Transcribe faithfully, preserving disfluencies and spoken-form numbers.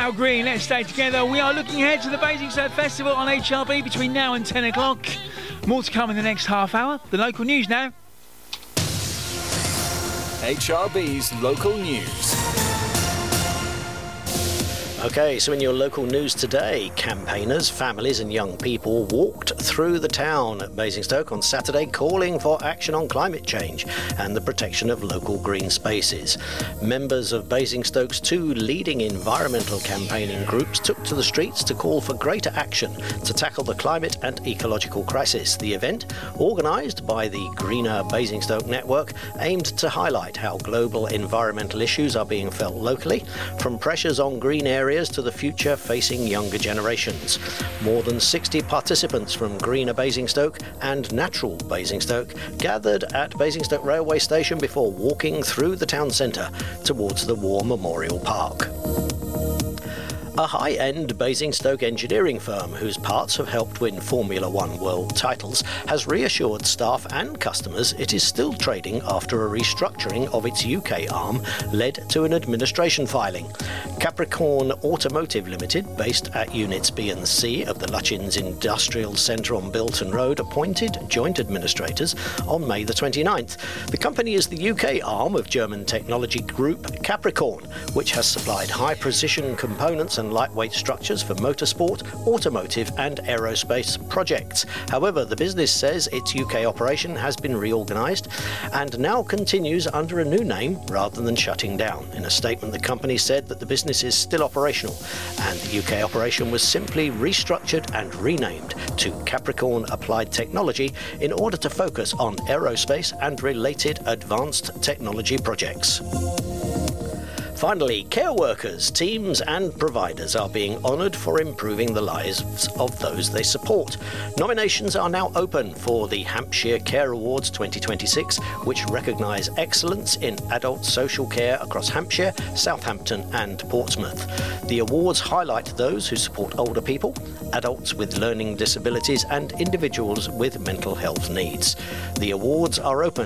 Al Green, Let's Stay Together. We are looking ahead to the Basingstoke Festival on H R B between now and ten o'clock. More to come in the next half hour. The local news now. H R B's local news. OK, so in your local news today, campaigners, families and young people walked through the town at Basingstoke on Saturday calling for action on climate change and the protection of local green spaces. Members of Basingstoke's two leading environmental campaigning groups took to the streets to call for greater action to tackle the climate and ecological crisis. The event, organised by the Greener Basingstoke Network, aimed to highlight how global environmental issues are being felt locally, from pressures on green areas to the future facing younger generations. More than sixty participants from Greener Basingstoke and Natural Basingstoke gathered at Basingstoke Railway Station before walking through the town centre towards the War Memorial Park. A high-end Basingstoke engineering firm whose parts have helped win Formula One world titles has reassured staff and customers it is still trading after a restructuring of its U K arm led to an administration filing. Capricorn Automotive Limited, based at Units B and C of the Lutchins Industrial Centre on Bilton Road, appointed joint administrators on May the twenty-ninth. The company is the U K arm of German technology group Capricorn, which has supplied high-precision components and lightweight structures for motorsport, automotive and aerospace projects. However, the business says its U K operation has been reorganised and now continues under a new name rather than shutting down. In a statement, the company said that the business is still operational and the U K operation was simply restructured and renamed to Capricorn Applied Technology in order to focus on aerospace and related advanced technology projects. Finally, care workers, teams and providers are being honoured for improving the lives of those they support. Nominations are now open for the Hampshire Care Awards twenty twenty-six, which recognise excellence in adult social care across Hampshire, Southampton and Portsmouth. The awards highlight those who support older people, adults with learning disabilities and individuals with mental health needs. The awards are open